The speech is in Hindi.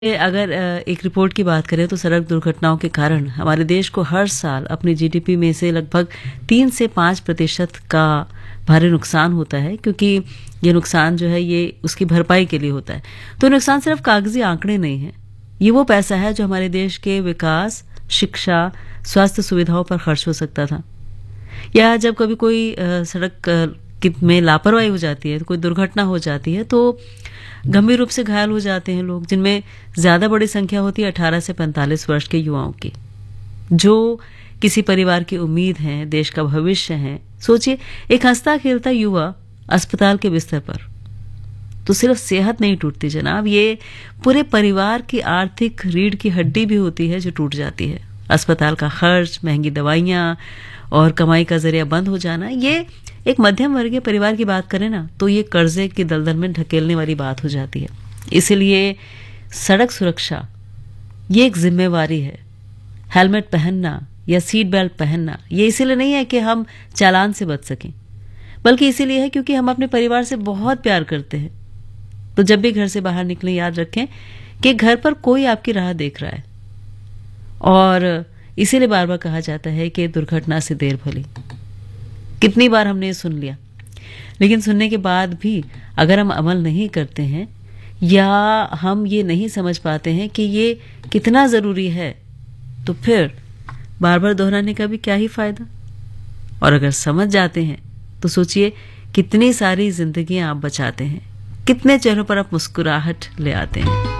अगर एक रिपोर्ट की बात करें तो सड़क दुर्घटनाओं के कारण हमारे देश को हर साल अपनी जीडीपी में से लगभग 3 से 5% का भारी नुकसान होता है, क्योंकि ये नुकसान जो है ये उसकी भरपाई के लिए होता है। तो नुकसान सिर्फ कागजी आंकड़े नहीं है, ये वो पैसा है जो हमारे देश के विकास, शिक्षा, स्वास्थ्य सुविधाओं पर खर्च हो सकता था। या जब कभी कोई सड़क में लापरवाही हो जाती है, तो कोई दुर्घटना हो जाती है, तो गंभीर रूप से घायल हो जाते हैं लोग, जिनमें ज्यादा बड़ी संख्या होती है 18 से 45 वर्ष के युवाओं की, जो किसी परिवार की उम्मीद है, देश का भविष्य है। सोचिए, एक हंसता खेलता युवा अस्पताल के बिस्तर पर, तो सिर्फ सेहत नहीं टूटती जनाब, ये पूरे परिवार की आर्थिक रीढ़ की हड्डी भी होती है जो टूट जाती है। अस्पताल का खर्च, महंगी दवाइयां और कमाई का जरिया बंद हो जाना, ये एक मध्यम वर्गीय परिवार की बात करें ना, तो ये कर्जे की दलदल में ढकेलने वाली बात हो जाती है। इसलिए सड़क सुरक्षा ये एक जिम्मेवारी है। हेलमेट पहनना या सीट बेल्ट पहनना ये इसीलिए नहीं है कि हम चालान से बच सकें, बल्कि इसीलिए है क्योंकि हम अपने परिवार से बहुत प्यार करते हैं। तो जब भी घर से बाहर निकलें, याद रखें कि घर पर कोई आपकी राह देख रहा है। और इसीलिए बार बार कहा जाता है कि दुर्घटना से देर भली। कितनी बार हमने ये सुन लिया, लेकिन सुनने के बाद भी अगर हम अमल नहीं करते हैं या हम ये नहीं समझ पाते हैं कि ये कितना ज़रूरी है, तो फिर बार बार दोहराने का भी क्या ही फायदा। और अगर समझ जाते हैं तो सोचिए कितनी सारी जिंदगियां आप बचाते हैं, कितने चेहरों पर आप मुस्कुराहट ले आते हैं।